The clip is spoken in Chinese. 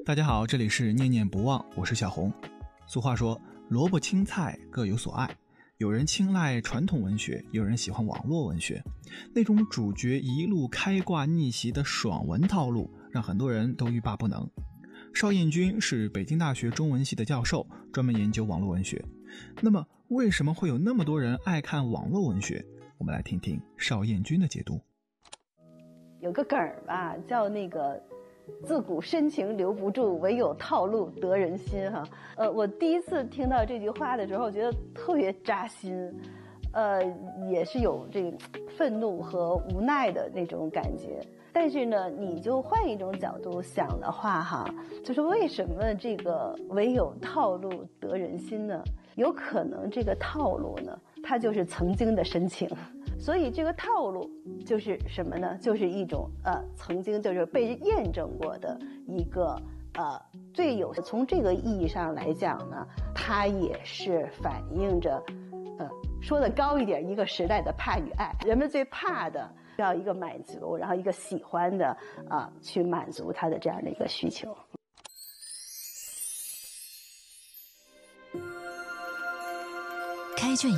大家好，这里是念念不忘，我是小红。俗话说，萝卜青菜各有所爱，有人青睐传统文学，有人喜欢网络文学。那种主角一路开挂逆袭的爽文套路，让很多人都欲罢不能。邵燕君是北京大学中文系的教授，专门研究网络文学。那么为什么会有那么多人爱看网络文学？我们来听听邵燕君的解读。 有个梗儿吧，叫那个自古深情留不住，唯有套路得人心哈。我第一次听到这句话的时候，觉得特别扎心，也是有这个愤怒和无奈的那种感觉。但是呢，你就换一种角度想的话哈，就是为什么这个唯有套路得人心呢？有可能这个套路呢，它就是曾经的深情。所以这个套路就是什么呢？就是一种曾经就是被验证过的一个最有从这个意义上来讲呢，它也是反映着说的高一点，一个时代的怕与爱。人们最怕的要一个满足，然后一个喜欢的去满足他的这样的一个需求。 开卷